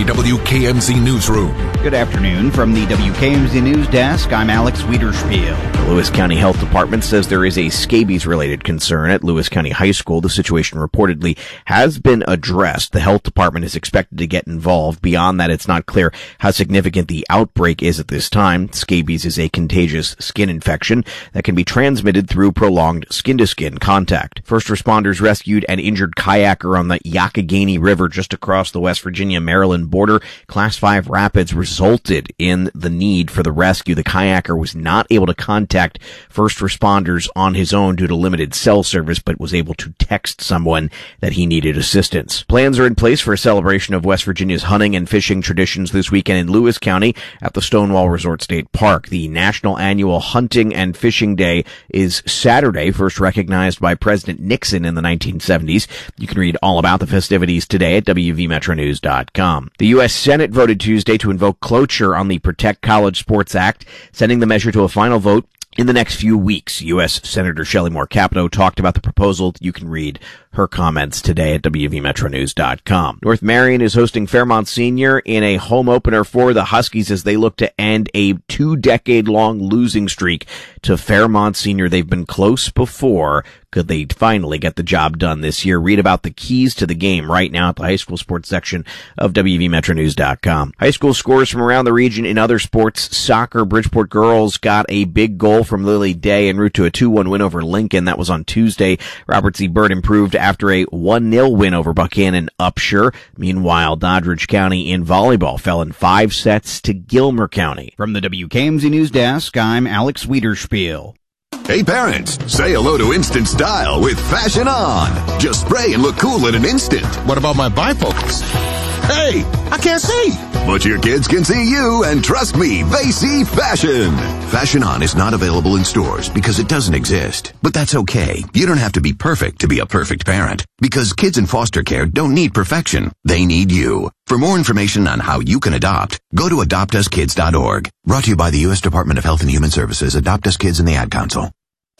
WKMZ Newsroom. Good afternoon from the WKMZ News Desk. I'm Alex Wiederspiel. The Lewis County Health Department says there is a scabies-related concern at Lewis County High School. The situation reportedly has been addressed. The health department is expected to get involved. Beyond that, it's not clear how significant the outbreak is at this time. Scabies is a contagious skin infection that can be transmitted through prolonged skin-to-skin contact. First responders rescued an injured kayaker on the Youghiogheny River just across the West Virginia-Maryland border. Class 5 rapids resulted in the need for the rescue. The kayaker was not able to contact first responders on his own due to limited cell service, but was able to text someone that he needed assistance. Plans are in place for a celebration of West Virginia's hunting and fishing traditions this weekend in Lewis County at the Stonewall Resort State Park. The National Annual Hunting and Fishing Day is Saturday, first recognized by President Nixon in the 1970s. You can read all about the festivities today at WVMetroNews.com. The U.S. Senate voted Tuesday to invoke cloture on the Protect College Sports Act, sending the measure to a final vote in the next few weeks. U.S. Senator Shelley Moore Capito talked about the proposal. You can read her comments today at WVMetroNews.com. North Marion is hosting Fairmont Senior in a home opener for the Huskies as they look to end a 2-decade-long losing streak to Fairmont Senior. They've been close before. Could they finally get the job done this year? Read about the keys to the game right now at the high school sports section of WVMetroNews.com. High school scores from around the region in other sports. Soccer, Bridgeport girls got a big goal from Lily Day en route to a 2-1 win over Lincoln. That was on Tuesday. Robert C. Byrd improved after a 1-0 win over Buchanan Upshur. Meanwhile, Doddridge County in volleyball fell in 5 sets to Gilmer County. From the WKMZ News Desk, I'm Alex Wiederspiel. Hey parents, say hello to instant style with Fashion On. Just spray and look cool in an instant. What about my bifocals? Hey, I can't see. But your kids can see you, and trust me, they see fashion. Fashion On is not available in stores because it doesn't exist. But that's okay. You don't have to be perfect to be a perfect parent. Because kids in foster care don't need perfection. They need you. For more information on how you can adopt, go to adoptuskids.org. Brought to you by the U.S. Department of Health and Human Services, Adopt Us Kids, and the Ad Council.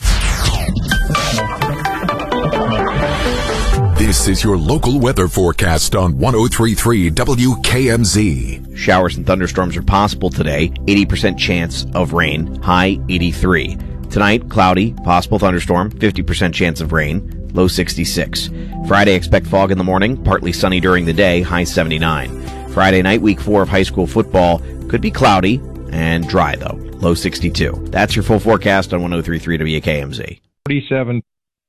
This is your local weather forecast on 103.3 WKMZ. Showers and thunderstorms are possible today. 80% chance of rain. High 83. Tonight, cloudy, possible thunderstorm, 50% chance of rain. Low 66. Friday, expect fog in the morning, partly sunny during the day, high 79. Friday night, week 4 of high school football, could be cloudy and dry though, low 62. That's your full forecast on 103.3 WKMZ. 47.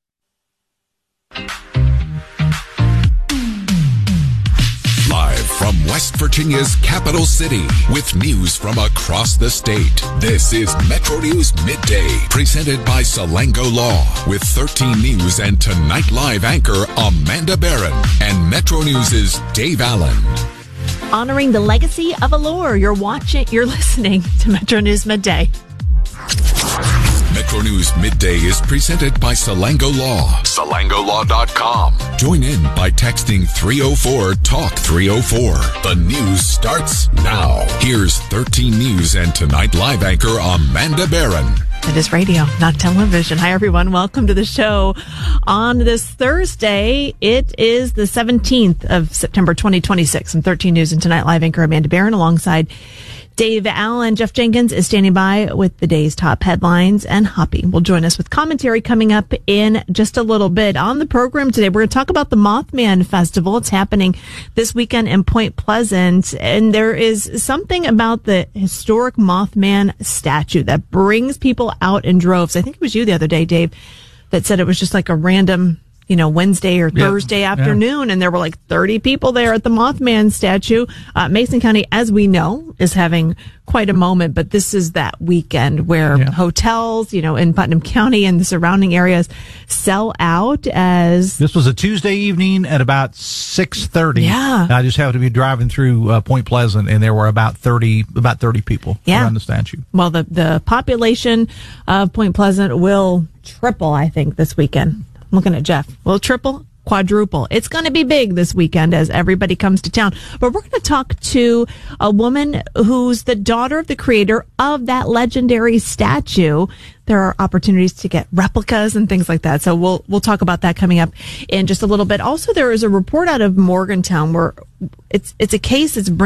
Live from West Virginia's capital city with news from across the state. This is Metro News Midday, presented by Salango Law, with 13 News and Tonight Live anchor Amanda Barron and Metro News' Dave Allen. Honoring the legacy of Allure. You're listening to Metro News Midday. Metro News Midday is presented by Salango Law. SalangoLaw.com. Join in by texting 304-TALK-304. The news starts now. Here's 13 News and Tonight Live anchor Amanda Barron. It is radio, not television. Hi, everyone. Welcome to the show. On this Thursday, it is the 17th of September, 2026. I'm 13 News and Tonight Live anchor Amanda Barron alongside Dave Allen. Jeff Jenkins is standing by with the day's top headlines, and Hoppy will join us with commentary coming up in just a little bit. On the program today, we're going to talk about the Mothman Festival. It's happening this weekend in Point Pleasant, and there is something about the historic Mothman statue that brings people out in droves. I think it was you the other day, Dave, that said it was just like a random Wednesday or Thursday afternoon, and there were like 30 people there at the Mothman statue. Mason County, as we know, is having quite a moment, but this is that weekend where hotels, in Putnam County and the surrounding areas sell out. As this was a Tuesday evening at about 6:30. Yeah. I just happened to be driving through Point Pleasant, and there were about 30 people around the statue. Well, the population of Point Pleasant will triple, I think, this weekend. I'm looking at Jeff. Will triple, quadruple. It's going to be big this weekend as everybody comes to town. But we're going to talk to a woman who's the daughter of the creator of that legendary statue. There are opportunities to get replicas and things like that. So we'll talk about that coming up in just a little bit. Also, there is a report out of Morgantown where it's a case that's